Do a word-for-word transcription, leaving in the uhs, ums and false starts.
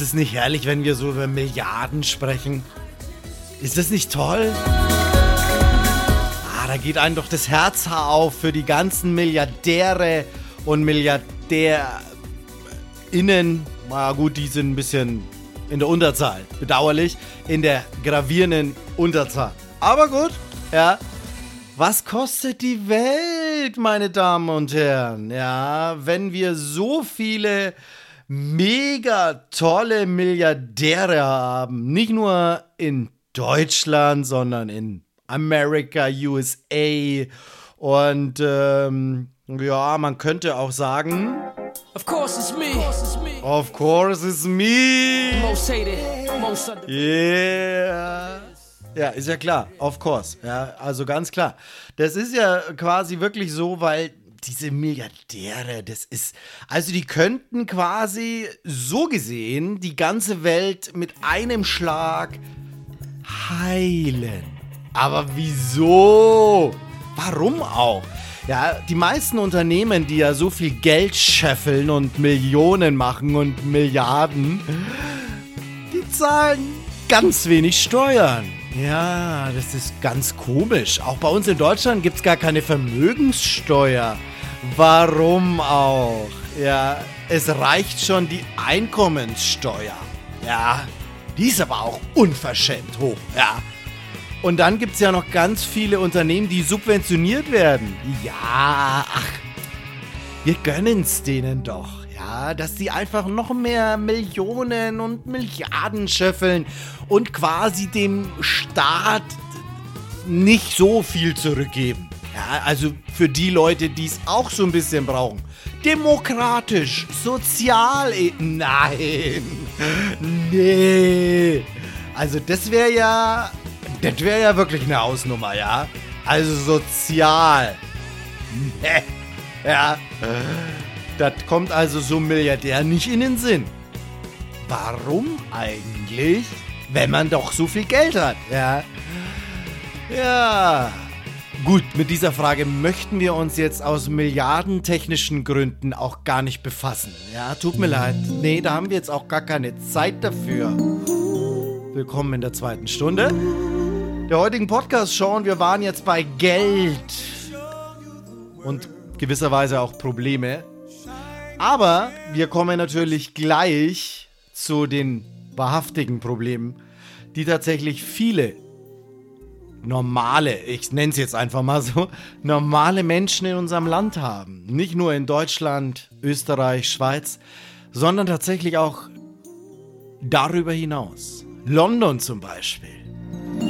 es nicht herrlich, wenn wir so über Milliarden sprechen? Ist das nicht toll? Ah, da geht einem doch das Herzhaar auf für die ganzen Milliardäre und MilliardärInnen. Na gut, die sind ein bisschen in der Unterzahl. Bedauerlich. In der gravierenden Unterzahl. Aber gut, ja. Was kostet die Welt, meine Damen und Herren? Ja, wenn wir so viele mega tolle Milliardäre haben. Nicht nur in Deutschland, sondern in Amerika, U S A. Und ähm, ja, man könnte auch sagen... Of course it's me. Of course it's me. Most hated, most under- Yeah. Ja, ist ja klar, of course. Ja, also ganz klar. Das ist ja quasi wirklich so, weil diese Milliardäre, das ist, also die könnten quasi so gesehen die ganze Welt mit einem Schlag heilen. Aber wieso? Warum auch? Ja, die meisten Unternehmen, die ja so viel Geld scheffeln und Millionen machen und Milliarden, die zahlen ganz wenig Steuern. Ja, das ist ganz komisch. Auch bei uns in Deutschland gibt es gar keine Vermögenssteuer. Warum auch? Ja, es reicht schon die Einkommenssteuer. Ja, die ist aber auch unverschämt hoch. Ja. Und dann gibt es ja noch ganz viele Unternehmen, die subventioniert werden. Ja, ach, wir gönnen's denen doch. Ja, dass die einfach noch mehr Millionen und Milliarden scheffeln und quasi dem Staat nicht so viel zurückgeben. Ja, also für die Leute, die es auch so ein bisschen brauchen. Demokratisch, sozial, e- nein, nee. Also das wäre ja, das wäre ja wirklich eine Hausnummer, ja. Also sozial, nee, ja. Das kommt also so einem Milliardär nicht in den Sinn. Warum eigentlich, wenn man doch so viel Geld hat, ja? Ja, gut, mit dieser Frage möchten wir uns jetzt aus milliardentechnischen Gründen auch gar nicht befassen. Ja, tut mir leid. Nee, da haben wir jetzt auch gar keine Zeit dafür. Willkommen in der zweiten Stunde der heutigen Podcast-Show und wir waren jetzt bei Geld und gewisserweise auch Probleme. Aber wir kommen natürlich gleich zu den wahrhaftigen Problemen, die tatsächlich viele normale, ich nenne es jetzt einfach mal so, normale Menschen in unserem Land haben. Nicht nur in Deutschland, Österreich, Schweiz, sondern tatsächlich auch darüber hinaus. London zum Beispiel.